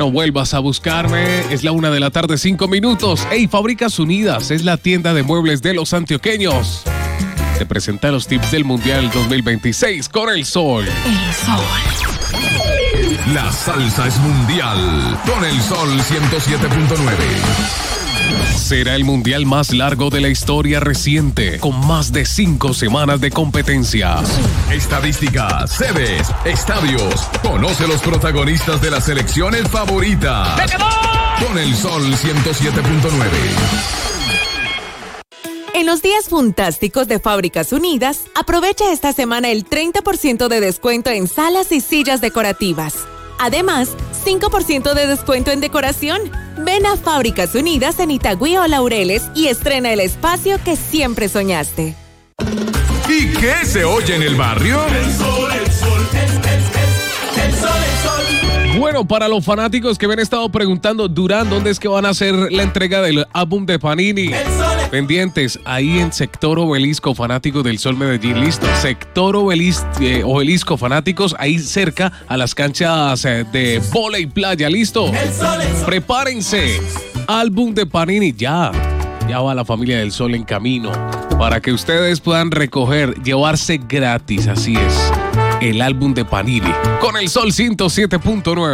No vuelvas a buscarme, es la 1:05 p.m. Hey, Fábricas Unidas es la tienda de muebles de los antioqueños. Te presenta los tips del Mundial 2026 con El Sol. El Sol. La salsa es mundial con El Sol 107.9. Será el mundial más largo de la historia reciente, con más de 5 semanas de competencia. Estadísticas, sedes, estadios. Conoce los protagonistas de las selecciones favoritas. Con El Sol 107.9. En los días fantásticos de Fábricas Unidas, aprovecha esta semana el 30% de descuento en salas y sillas decorativas. Además, 5% de descuento en decoración. Ven a Fábricas Unidas en Itagüí o Laureles y estrena el espacio que siempre soñaste. ¿Y qué se oye en el barrio? El sol, el sol, el sol, el sol. Bueno, para los fanáticos que me han estado preguntando, Durán, ¿dónde es que van a hacer la entrega del álbum de Panini? Pendientes, ahí en Sector Obelisco, fanáticos del Sol Medellín, listo. Sector Obelisco, fanáticos, ahí cerca a las canchas de vóley playa, listo. Prepárense, álbum de Panini, ya va la familia del Sol en camino para que ustedes puedan recoger, llevarse gratis, así es, el álbum de Panini con El Sol 107.9.